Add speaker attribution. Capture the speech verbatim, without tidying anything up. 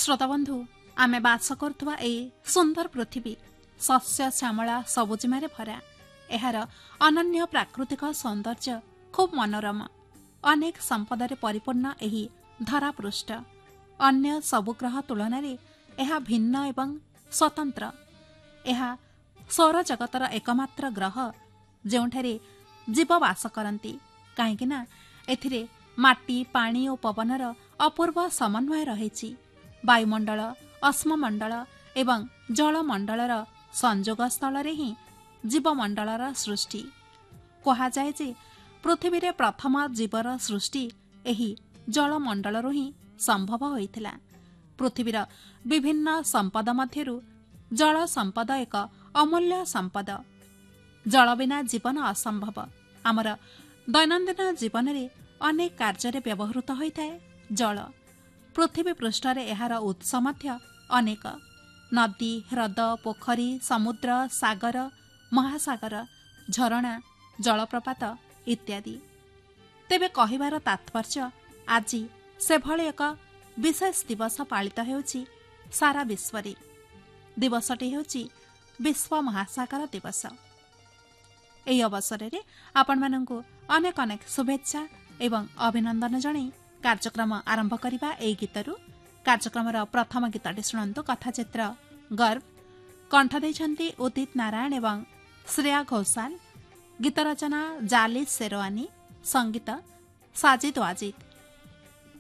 Speaker 1: श्रोताबंधु आमे बास करथुवा ए सुंदर पृथ्वी शस्य श्यामला सबुजिमारे भरा एहार अनन्य प्राकृतिक सौंदर्य खूब मनोरम अनेक संपदरे परिपूर्ण एही धरापृष्ठ अन्य सबु ग्रह तुलनारे एहा भिन्न एवं स्वतंत्र। एहा सौर जगतर एकमात्र ग्रह जोंठारे जीव बास करती कहीं एथिरे माटी पानी और पवनर अपूर्व समन्वय रही वायुमंडल अश्ममंडल एवं जलमंडलर संजोग स्थल ही जीवमंडलर सृष्टि कहुए जे पृथ्वी रे प्रथम जीवर सृष्टि एही जलमंडलरू ही संभव होइथिला। पृथ्वीर विभिन्न संपद मध्यरु जल संपद एक अमूल्य संपद। जल बिना जीवन असंभव। आमर दैनंदिन जीवन रे अनेक कार्य व्यवहृत होइथाय जल। पृथ्वी पृष्ठरे एहार उत्स मध्य अनेक नदी ह्रद पोखरी समुद्र सागर महासागर झरणा जलप्रपात इत्यादि। तेबे कहिबार तात्पर्य आज सेभଳି एक विशेष दिवस पालित हेउछि सारा विश्वरे। दिवसटी हेउछि विश्व महासागर दिवस। एही अवसରରେ आपणमानंकु अनेक अनेक शुभेच्छा एवं अभिनंदन जणाई कार्यक्रम आरंभ करिबा। एही गीतरु कार्यक्रमर प्रथम गीतटी शुणंतु कथाचित्र गर्व कंठ दैछन्ति उदित नारायण एवं श्रेया घोषाल। गीत रचना जालिस शेरवानी संगीत साजिद वाजिद।